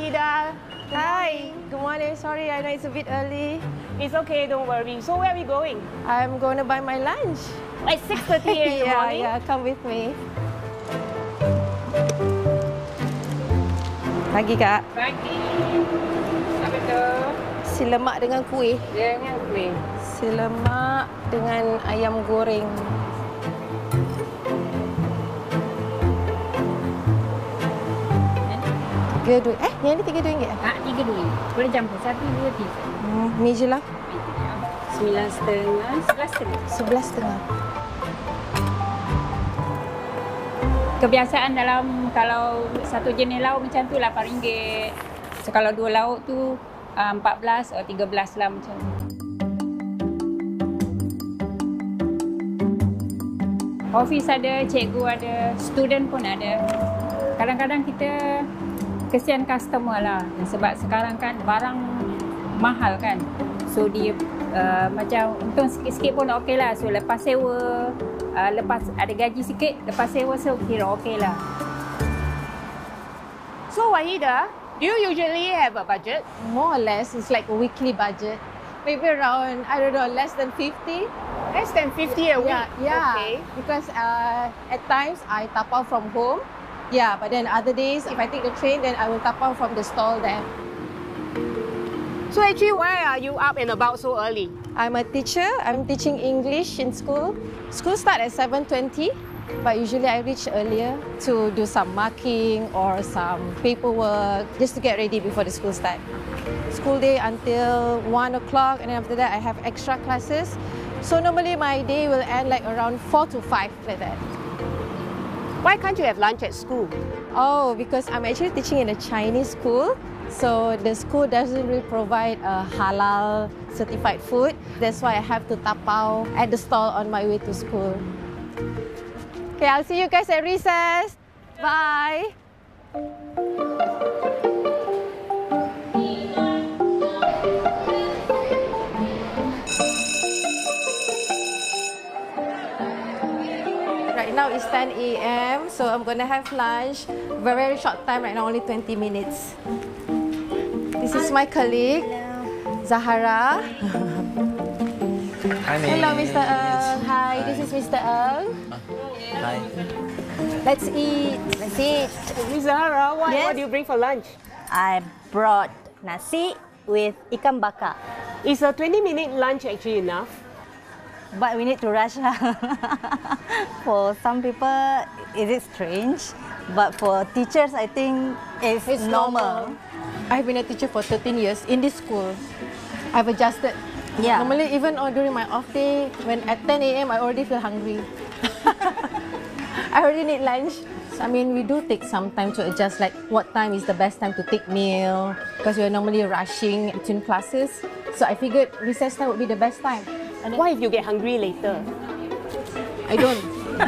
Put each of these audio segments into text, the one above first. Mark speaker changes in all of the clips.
Speaker 1: Wahida.
Speaker 2: Hi. Good morning. Sorry, I know it's a bit early.
Speaker 1: It's okay, don't worry. So where are we going?
Speaker 2: I'm going to buy my lunch.
Speaker 1: At 6:30 in the morning?
Speaker 2: Yeah, come with me. Pagi, Kak.
Speaker 1: Pagi. Apa tu?
Speaker 2: Si lemak dengan kuih.
Speaker 1: Dengan kuih.
Speaker 2: Si lemak dengan ayam goreng. RM32. Yang ni RM32?
Speaker 3: RM32. Boleh campur satu, dua, tiga.
Speaker 2: Ni je lah.
Speaker 3: RM9.5, RM11.5.
Speaker 2: RM11.5.
Speaker 3: Kebiasaan dalam kalau satu jenis lauk macam tu RM8. So kalau dua lauk tu 14 atau 13 lah macam tu. Office ada, cikgu ada, student pun ada. Kadang-kadang kita kesian customer lah sebab sekarang kan barang mahal kan. So dia macam untung sikit-sikit pun okey lah. So lepas sewa, lepas ada gaji sikit, lepas sewa so kira okey lah.
Speaker 1: So Wahida, do you usually have a budget?
Speaker 2: More or less, it's like a weekly budget. Maybe around, I don't know, less than 50.
Speaker 1: Less than 50 a week?
Speaker 2: Yeah.
Speaker 1: Okay.
Speaker 2: Because at times I tapao from home. Yeah, but then other days, if I take the train, then I will tapao from the stall there.
Speaker 1: So actually, why are you up and about so early?
Speaker 2: I'm a teacher. I'm teaching English in school. School start at 7:20, but usually I reach earlier to do some marking or some paperwork just to get ready before the school start. School day until 1 o'clock, and then after that I have extra classes. So normally my day will end like around 4 to 5 like that.
Speaker 1: Why can't you have lunch at school?
Speaker 2: Oh, because I'm actually teaching in a Chinese school. So the school doesn't really provide halal certified food. That's why I have to tapao at the stall on my way to school. Okay, I'll see you guys at recess. Bye. Right now it's 10 a.m. So I'm gonna have lunch. Very short time right now, only 20 minutes. This is my colleague, Zahara.
Speaker 4: Hi, Miss.
Speaker 2: Hello, Mr. Ng. Hi, this is Mr. Ng.
Speaker 4: Hi.
Speaker 2: Let's eat.
Speaker 5: Let's eat.
Speaker 1: Miss Zahara, what
Speaker 5: Yes.
Speaker 1: do you bring for lunch?
Speaker 5: I brought nasi with ikan bakar.
Speaker 1: Is a 20-minute lunch actually enough?
Speaker 5: But we need to rush. For some people, it is strange. But for teachers, I think it's normal.
Speaker 2: I've been a teacher for 13 years in this school. I've adjusted.
Speaker 5: Yeah.
Speaker 2: Normally, even during my off day, when at 10 a.m. I already feel hungry. I already need lunch. So, I mean, we do take some time to adjust, like what time is the best time to take meal, because we're normally rushing between classes. So I figured recess time would be the best time.
Speaker 1: And what if you get hungry later?
Speaker 2: I don't.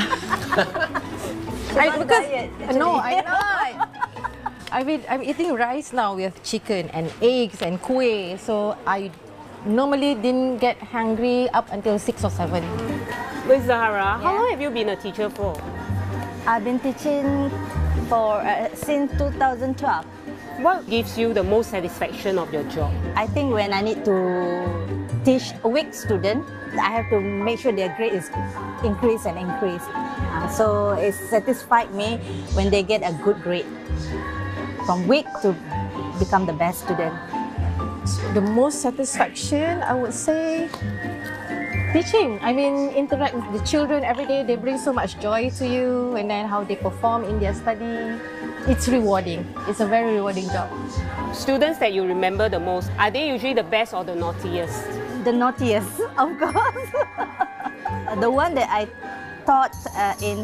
Speaker 2: Because no, I'm not. I'm eating rice now with chicken and eggs and kuih. So I normally didn't get hungry up until 6 or 7.
Speaker 1: Miss Zahara, how
Speaker 5: Yeah.
Speaker 1: long have you been a teacher for?
Speaker 5: I've been teaching for since 2012.
Speaker 1: What gives you the most satisfaction of your job?
Speaker 5: I think when I need to teach a weak student, I have to make sure their grade is increase and increase. So it satisfied me when they get a good grade. From weak to become the best student.
Speaker 2: The most satisfaction, I would say, teaching. I mean, interact with the children every day. They bring so much joy to you, and then how they perform in their study. It's rewarding. It's a very rewarding job.
Speaker 1: Students that you remember the most, are they usually the best or the naughtiest?
Speaker 5: The naughtiest, of course. The one that I taught in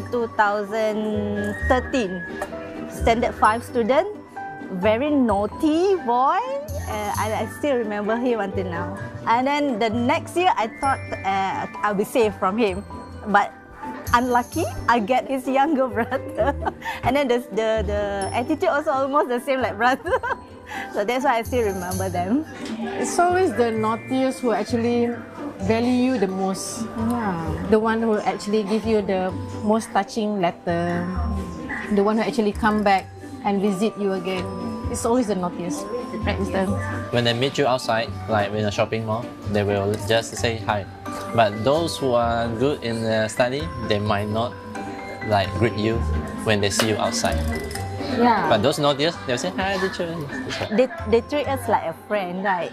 Speaker 5: 2013, Standard 5 student, very naughty boy. I still remember him until now. And then the next year, I thought I'll be safe from him. But unlucky, I get his younger brother. And then the attitude also almost the same like brother. So that's why I still remember them.
Speaker 2: It's always the naughtiest who actually value you the most.
Speaker 5: Yeah.
Speaker 2: The one who actually give you the most touching letter. The one who actually come back and visit you again. It's always the naughtiest, right, Mr.
Speaker 4: When they meet you outside, like in a shopping mall, they will just say hi. But those who are good in study, they might not like greet you when they see you outside.
Speaker 5: Yeah.
Speaker 4: But those naughtiest, they'll say hi, teacher.
Speaker 5: They treat us like a friend, right?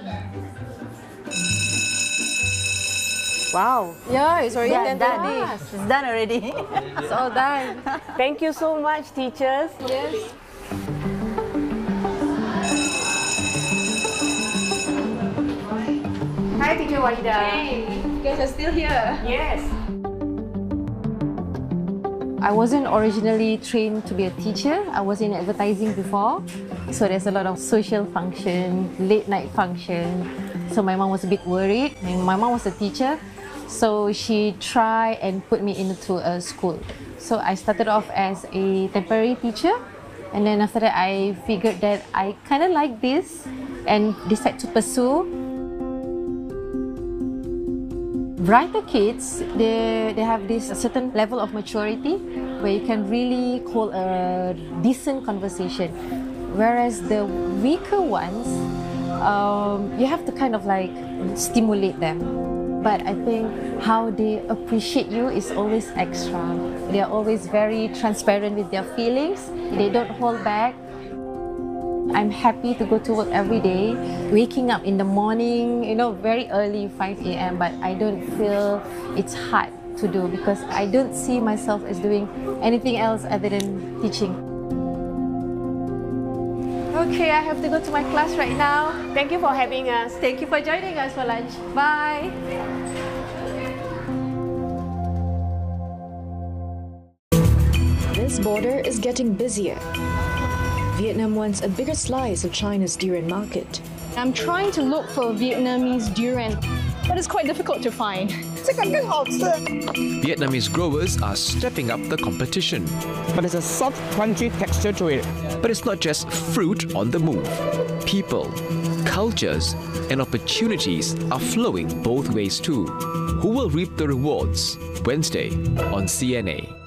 Speaker 5: Wow.
Speaker 2: Yeah, it's already
Speaker 5: Yeah,
Speaker 2: 10:30.
Speaker 5: done. It's done already.
Speaker 2: It's all done.
Speaker 1: Thank you so much, teachers.
Speaker 2: Yes.
Speaker 1: Hi, Teacher Waida.
Speaker 2: Hey, you guys are still here.
Speaker 1: Yes.
Speaker 2: I wasn't originally trained to be a teacher. I was in advertising before. So there's a lot of social function, late night function. So my mom was a bit worried. My mom was a teacher. So she tried and put me into a school. So I started off as a temporary teacher. And then after that, I figured that I kind of like this and decided to pursue. Brighter kids, they have this certain level of maturity where you can really hold a decent conversation. Whereas the weaker ones, you have to kind of like stimulate them. But I think how they appreciate you is always extra. They are always very transparent with their feelings. They don't hold back. I'm happy to go to work every day, waking up in the morning, very early, 5 a.m., but I don't feel it's hard to do because I don't see myself as doing anything else other than teaching. Okay, I have to go to my class right now.
Speaker 1: Thank you for having us.
Speaker 2: Thank you for joining us for lunch. Bye.
Speaker 6: This border is getting busier. Vietnam wants a bigger slice of China's durian market.
Speaker 7: I'm trying to look for Vietnamese durian, but it's quite difficult to find.
Speaker 8: Vietnamese growers are stepping up the competition.
Speaker 9: But there's a soft, crunchy texture to it.
Speaker 8: But it's not just fruit on the move. People, cultures, and opportunities are flowing both ways too. Who will reap the rewards? Wednesday on CNA.